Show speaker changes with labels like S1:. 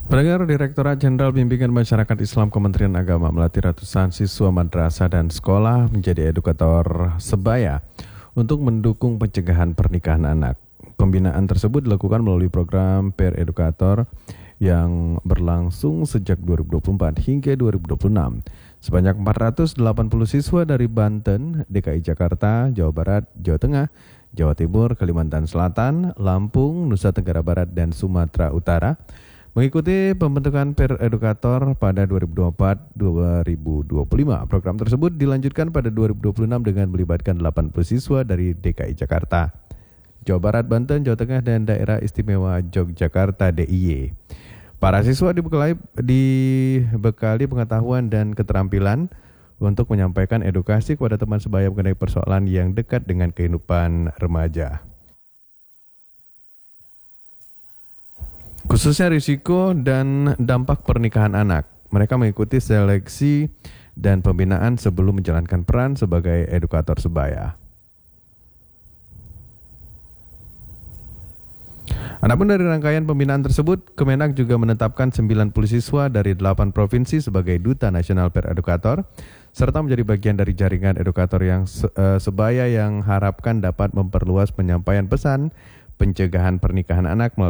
S1: Pendengar, Direktorat Jenderal Bimbingan Masyarakat Islam Kementerian Agama melatih ratusan siswa madrasah dan sekolah menjadi edukator sebaya untuk mendukung pencegahan pernikahan anak. Pembinaan tersebut dilakukan melalui program Peer Educator yang berlangsung sejak 2024 hingga 2026. Sebanyak 480 siswa dari Banten, DKI Jakarta, Jawa Barat, Jawa Tengah, Jawa Timur, Kalimantan Selatan, Lampung, Nusa Tenggara Barat, dan Sumatera Utara mengikuti pembentukan Peer Educator pada 2024-2025. Program tersebut dilanjutkan pada 2026 dengan melibatkan 80 siswa dari DKI Jakarta, Jawa Barat, Banten, Jawa Tengah, dan Daerah Istimewa Yogyakarta DIY. Para siswa dibekali pengetahuan dan keterampilan untuk menyampaikan edukasi kepada teman sebaya mengenai persoalan yang dekat dengan kehidupan remaja, khususnya risiko dan dampak pernikahan anak. Mereka mengikuti seleksi dan pembinaan sebelum menjalankan peran sebagai edukator sebaya. Adapun dari rangkaian pembinaan tersebut, Kemenak juga menetapkan 90 siswa dari 8 provinsi sebagai Duta Nasional Peer Educator, serta menjadi bagian dari jaringan edukator yang sebaya yang harapkan dapat memperluas penyampaian pesan pencegahan pernikahan anak melalui